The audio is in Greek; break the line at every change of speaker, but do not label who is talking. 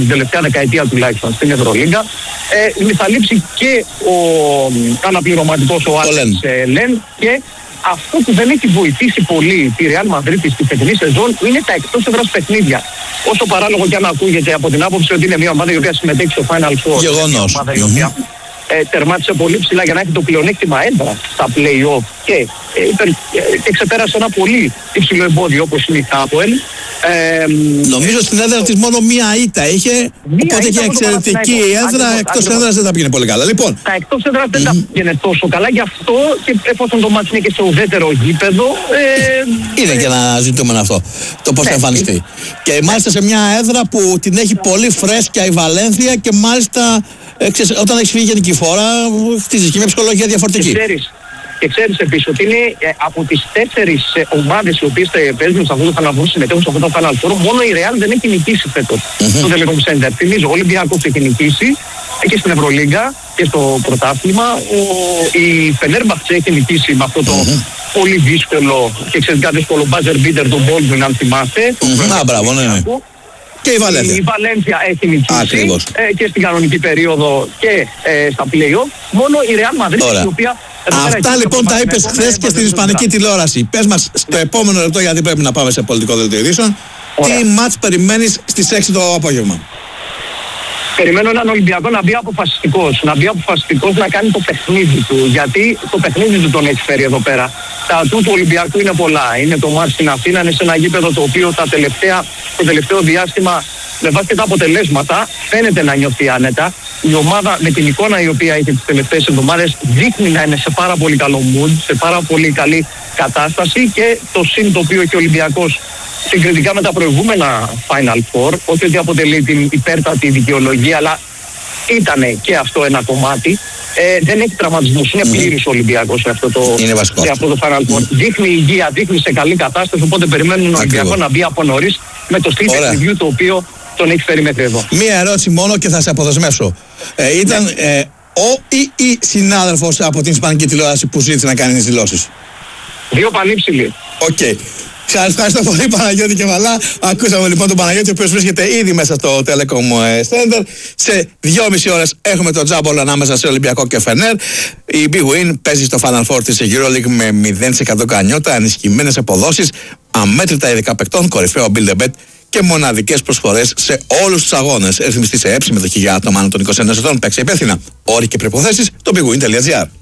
την τελευταία δεκαετία τουλάχιστον στην Ευρωλίγκα. Θα λείψει και ο αναπληρωματικός ο Άλεξ Λεν, και αυτό που δεν έχει βοηθήσει πολύ τη Real Madrid στη φετινή σεζόν είναι τα εκτός έδρας παιχνίδια. Όσο παράλογο και αν ακούγεται από την άποψη ότι είναι μια ομάδα η οποία συμμετέχει στο Final Four.
Γεγονός.
Η οποία τερμάτισε πολύ ψηλά για να έχει το πλεονέκτημα έδρα στα play-off και ξεπέρασε ένα πολύ υψηλό εμπόδιο όπως είναι η Χάποελ.
Νομίζω στην έδρα της μόνο μία ήττα είχε, οπότε είχε εξαιρετική έδρα, εκτός έδρας δεν τα πήγαινε πολύ καλά. Λοιπόν,
τα εκτός έδρας δεν τα πήγαινε τόσο καλά, γι' αυτό και εφόσον το μάτι είναι και στο ουδέτερο γήπεδο.
Είναι και ένα ζητούμενο αυτό, το πώς θα εμφανιστεί. Και μάλιστα σε μια έδρα που την έχει πολύ φρέσκια η Βαλένθια και μάλιστα όταν έχεις φύγει γενική φορά, χτίζεις και μια ψυχολογία διαφορετική.
Και ξέρεις επίσης ότι είναι από τις 4 ομάδες οι οποίες παίζουν σε αυτό το Final Four, συμμετέχουν σε αυτό το Final Four, μόνο η Real δεν έχει νικήσει φέτος στο Telecom Center. Θυμίζω, ο Ολυμπιακός έχει νικήσει και στην Ευρωλίγκα και στο πρωτάθλημα. Η Φενέρμπαχτσε έχει νικήσει με αυτό το πολύ δύσκολο και εξαιρετικά δύσκολο buzzer beater του Baldwin, αν θυμάστε.
Μπράβο, ναι. Και η
Βαλένθια έχει νικήσει και στην κανονική περίοδο και στα play-off. Μόνο η Real Madrid, η οποία...
Αυτά λοιπόν τα είπες χθες και στην ισπανική τηλεόραση. Πες μας στο επόμενο λεπτό, γιατί πρέπει να πάμε σε πολιτικό δελτίο ειδήσεων, τι μάτς περιμένεις στις 6 το απόγευμα.
Περιμένω έναν Ολυμπιακό να μπει αποφασιστικός, να κάνει το παιχνίδι του, γιατί το παιχνίδι του τον έχει φέρει εδώ πέρα. Τα ατού του Ολυμπιακού είναι πολλά. Είναι το μάτς στην Αθήνα, είναι σε ένα γήπεδο το οποίο το τελευταίο διάστημα, με βάση τα αποτελέσματα, φαίνεται να νιώθει άνετα. Η ομάδα με την εικόνα η οποία έχει τις τελευταίες εβδομάδες δείχνει να είναι σε πάρα πολύ καλό mood, σε πάρα πολύ καλή κατάσταση, και το συν το οποίο και ο Ολυμπιακός συγκριτικά με τα προηγούμενα Final Four, όχι ότι αποτελεί την υπέρτατη δικαιολογία, αλλά ήταν και αυτό ένα κομμάτι. Δεν έχει τραυματισμούς, είναι πλήρης ο Ολυμπιακός σε αυτό το Final Four. Δείχνει υγεία, δείχνει σε καλή κατάσταση, οπότε περιμένουν τον Ολυμπιακό να μπει από νωρίς με το στυλ παιχνιδιού το οποίο τον έχει φέρει μέχρι εδώ.
Μία ερώτηση μόνο και θα σε αποδεσμεύσω. Ήταν ο ή συνάδελφος από την ισπανική τηλεόραση που ζήτησε να κάνει τις δηλώσεις?
Δύο πανύψηλοι.
Οκ. Σας ευχαριστώ πολύ, Παναγιώτη Κεβαλά. Ακούσαμε λοιπόν τον Παναγιώτη, ο οποίος βρίσκεται ήδη μέσα στο Telecom Center. Σε 2,5 ώρες έχουμε το τζάμπολ ανάμεσα σε Ολυμπιακό και Φενέρ. Η Big Win παίζει στο Final Four της EuroLeague με 0% κανιώτα, ενισχυμένες αποδόσεις, αμέτρητα ειδικά παικτών, κορυφαίο build a bet και μοναδικές προσφορές σε όλους τους αγώνες. Ρυθμιστή σε συμμετοχή για άτομα άνω των 21 ετών. Παίξε υπεύθυνα. Όροι και προϋποθέσεις στο bigwin.gr.